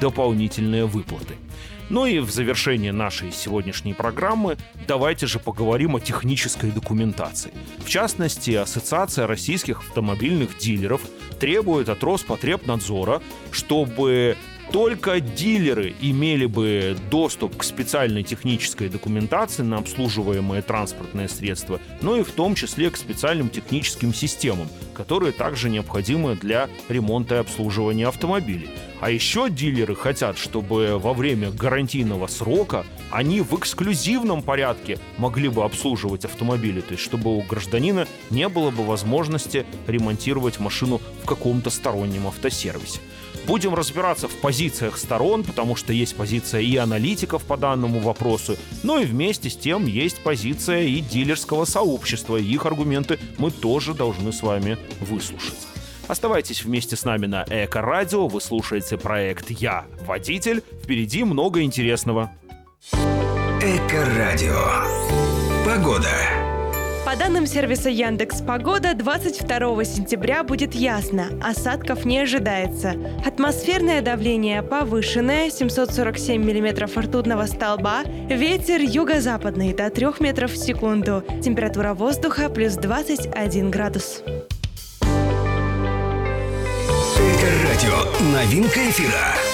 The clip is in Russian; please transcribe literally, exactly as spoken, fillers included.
дополнительные выплаты. Ну и в завершение нашей сегодняшней программы давайте же поговорим о технической документации. В частности, Ассоциация российских автомобильных дилеров требует от Роспотребнадзора, чтобы только дилеры имели бы доступ к специальной технической документации на обслуживаемые транспортные средства, но и в том числе к специальным техническим системам, которые также необходимы для ремонта и обслуживания автомобилей. А еще дилеры хотят, чтобы во время гарантийного срока они в эксклюзивном порядке могли бы обслуживать автомобили, то есть чтобы у гражданина не было бы возможности ремонтировать машину в каком-то стороннем автосервисе. Будем разбираться в позициях сторон, потому что есть позиция и аналитиков по данному вопросу, но и вместе с тем есть позиция и дилерского сообщества, и их аргументы мы тоже должны с вами выслушать. Оставайтесь вместе с нами на Эко-радио, вы слушаете проект «Я водитель», впереди много интересного. Эко-радио. Погода. По данным сервиса Яндекс.Погода, двадцать второго сентября будет ясно, осадков не ожидается. Атмосферное давление повышенное, семьсот сорок семь миллиметров ртутного столба, ветер юго-западный до трёх метров в секунду, температура воздуха плюс двадцать один градус. Эко-радио. Новинка эфира.